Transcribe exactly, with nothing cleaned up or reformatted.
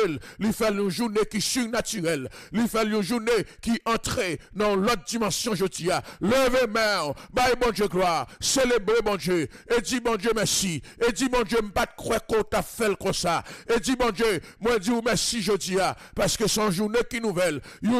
il fait une journée qui est surnaturelle, il fait une journée qui entre dans l'autre dimension, je dis, levez main, bye bon Dieu gloire, célébrez bon Dieu, et dis bon Dieu merci, et dis bon Dieu, je ne pas croire qu'on t'a fait comme ça, et dis bon Dieu, moi dis merci, je dis, parce que c'est une journée qui nouvelle,